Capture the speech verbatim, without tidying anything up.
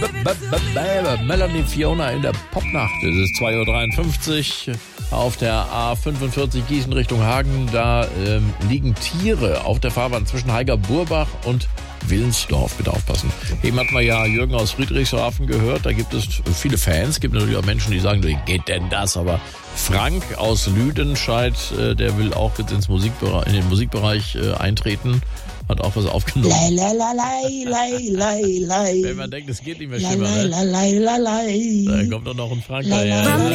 Melanie Fiona in der Popnacht. Es ist zwei Uhr dreiundfünfzig auf der A fünfundvierzig Gießen Richtung Hagen. Da ähm, liegen Tiere auf der Fahrbahn zwischen Heiger-Burbach und Willensdorf. Bitte aufpassen. Eben hat man ja Jürgen aus Friedrichshafen gehört. Da gibt es viele Fans. Es gibt natürlich auch Menschen, die sagen, wie geht denn das? Aber Frank aus Lüdenscheid, äh, der will auch jetzt ins Musikbereich, in den Musikbereich äh, eintreten. Hat auch was aufgenommen. Lei, lei, lei, lei, lei, lei. Wenn man denkt, es geht nicht mehr Lei, schlimmer, lei, ne? lei, lei, lei. Da kommt doch noch ein Frank daher.